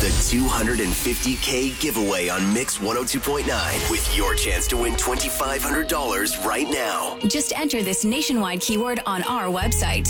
The 250K giveaway on Mix 102.9 with your chance to win $2,500 right now. Just enter this nationwide keyword on our website.